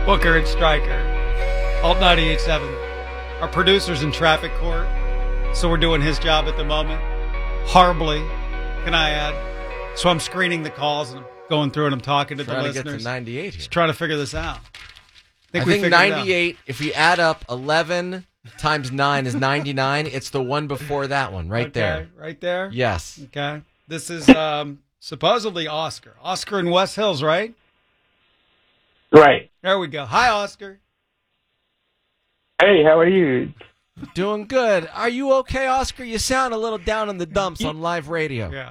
Booker and Stryker. Alt 98.7. Our producer's in traffic court, so we're doing his job at the moment. Horribly, can I add? So I'm screening the calls and I'm going through and I'm talking to the listeners. Trying to get to 98 here. Just trying to figure this out. I think 98, if you add up 11 times 9 is 99. It's the one before that one, right there. Right there? Yes. Okay. This is supposedly Oscar. Oscar in West Hills, right? Right. There we go. Hi, Oscar. Hey, how are you? Doing good. Are you okay, Oscar? You sound a little down in the dumps on live radio. Yeah.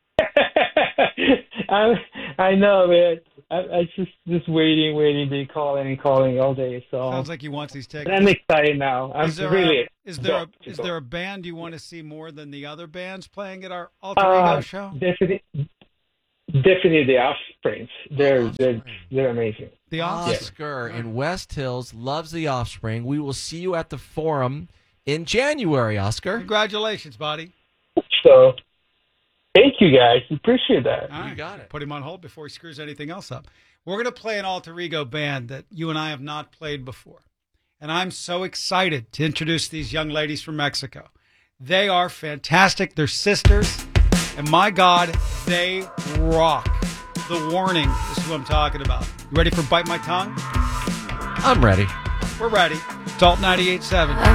I know, man. I just waiting, they calling all day. So Sounds like he wants these tickets. but I'm excited now. I'm really. Is there a band you want to see more than the other bands playing at our Alter Ego show? Definitely the Offsprings. They're amazing. The Offspring. Oscar in West Hills loves the Offspring. We will see you at the Forum in January, Oscar. Congratulations, buddy. So thank you guys. Appreciate that. All right. You got it. Put him on hold before he screws anything else up. We're going to play an Alter Ego band that you and I have not played before. And I'm so excited to introduce these young ladies from Mexico. They are fantastic. They're sisters. And my God, they rock. The Warning is who I'm talking about. You ready for Bite My Tongue? I'm ready. We're ready. It's Alt 98.7.